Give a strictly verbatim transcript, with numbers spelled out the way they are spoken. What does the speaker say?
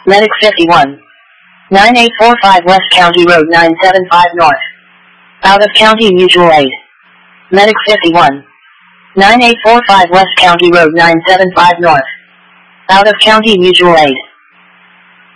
Medic fifty-one. nine eight four five West County Road nine seven five North. Out of County Mutual Aid. Medic fifty-one. nine eight four five West County Road nine seven five North. Out of County Mutual Aid.